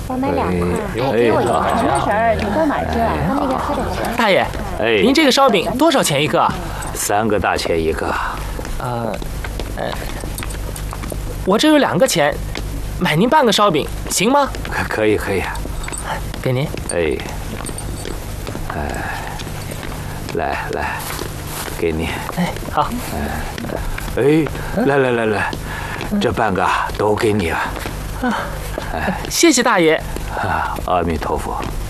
我买2块， 给我1块。 什么事儿？你给我买这。我那个喝点茶。 大爷， 哎， 您这个烧饼多少钱一个 ？3个大钱一个。 我这有2个钱，买您半个烧饼行吗？ 可以。 给您。 哎，来，给你。 哎，好。 哎，来，这半个都给你啊。 谢谢大爷。 阿弥陀佛。